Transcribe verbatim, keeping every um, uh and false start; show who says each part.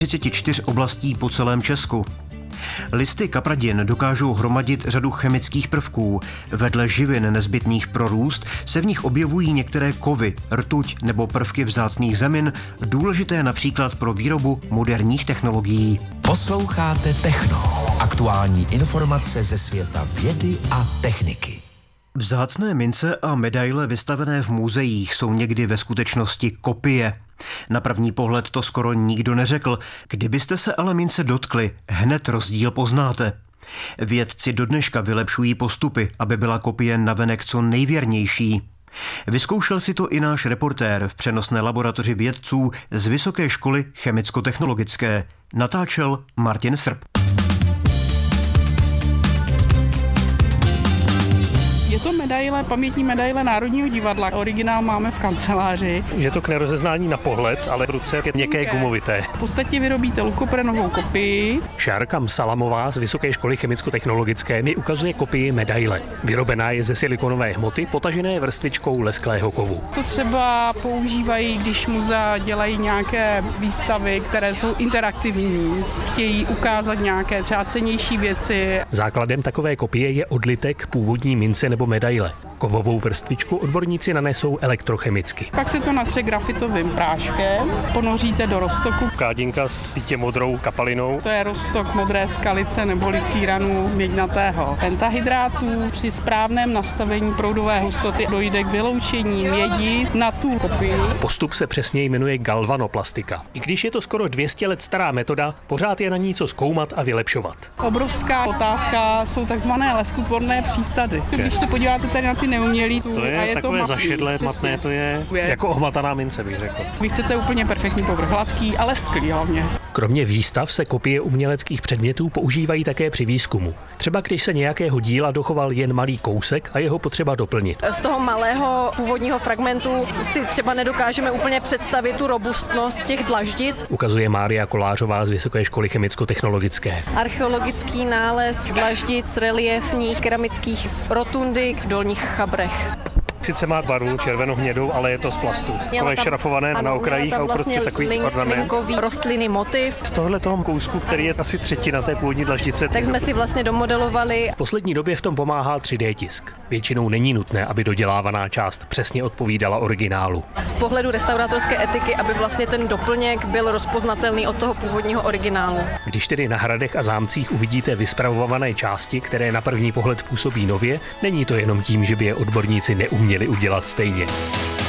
Speaker 1: třicet čtyři oblastí po celém Česku. Listy kapradin dokážou hromadit řadu chemických prvků. Vedle živin nezbytných pro růst se v nich objevují některé kovy, rtuť nebo prvky vzácných zemin, důležité například pro výrobu moderních technologií.
Speaker 2: Posloucháte Techno. Aktuální informace ze světa vědy a techniky.
Speaker 1: Vzácné mince a medaile vystavené v muzeích jsou někdy ve skutečnosti kopie. Na první pohled to skoro nikdo neřekl, kdybyste se ale mince dotkli, hned rozdíl poznáte. Vědci dodneška vylepšují postupy, aby byla kopie navenek co nejvěrnější. Vyzkoušel si to i náš reportér v přenosné laboratoři vědců z Vysoké školy chemicko-technologické. Natáčel Martin Srb.
Speaker 3: Je to medaile, pamětní medaile Národního divadla. Originál máme v kanceláři.
Speaker 4: Je to k nerozeznání na pohled, ale v ruce je měkké gumovité.
Speaker 3: V podstatě vyrobíte lukoprenovou kopii.
Speaker 4: Šárka Salamová z Vysoké školy chemicko-technologické mi ukazuje kopii medaile. Vyrobená je ze silikonové hmoty, potažené vrstvičkou lesklého kovu.
Speaker 3: To třeba používají, když muzea dělají nějaké výstavy, které jsou interaktivní. Chtějí ukázat nějaké třeba cennější věci.
Speaker 4: Základem takové kopie je odlitek původní mince nebo medaile. Kovovou vrstvičku odborníci nanesou elektrochemicky.
Speaker 3: Pak se to natře grafitovým práškem, ponoříte do roztoku.
Speaker 4: Kádinka s sítě modrou kapalinou.
Speaker 3: To je roztok modré skalice neboli síranu měďnatého pentahydrátu. Při správném nastavení proudové hustoty dojde k vyloučení mědi na tu kopii.
Speaker 4: Postup se přesně jmenuje galvanoplastika. I když je to skoro dvě stě let stará metoda, pořád je na ní co zkoumat a vylepšovat.
Speaker 3: Obrovská otázka jsou takzvané leskutvorné přísady. Když se podíváte tady na ty neumělý,
Speaker 4: to je, je takové to zašedlé, matné, to je věc. Jako ohmataná mince, bych řekl.
Speaker 3: Vy chcete úplně perfektní povrch, hladký a lesklý hlavně.
Speaker 4: Kromě výstav se kopie uměleckých předmětů používají také při výzkumu. Třeba když se nějakého díla dochoval jen malý kousek a jeho potřeba doplnit.
Speaker 5: Z toho malého původního fragmentu si třeba nedokážeme úplně představit tu robustnost těch dlaždic.
Speaker 4: Ukazuje Mária Kolářová z Vysoké školy chemicko-technologické.
Speaker 5: Archeologický nález dlaždic reliefních keramických rotundy v Dolních Chabrech.
Speaker 4: Sice má barvu červeno-hnědou, ale je to z plastu. To je šrafované ano, na okrajích a uprostřed vlastně takový link, ornament.
Speaker 5: Rostlinný motiv.
Speaker 4: Z tohohle toho kousku, který je asi třetina té původní dlaždice.
Speaker 5: Tak jsme si vlastně domodelovali.
Speaker 4: V poslední době v tom pomáhá tři dé tisk. Většinou není nutné, aby dodělávaná část přesně odpovídala originálu.
Speaker 5: Z pohledu restaurátorské etiky, aby vlastně ten doplněk byl rozpoznatelný od toho původního originálu.
Speaker 4: Když tedy na hradech a zámcích uvidíte vyspravované části, které na první pohled působí nově, není to jenom tím, že by je odborníci neuměli udělat stejně.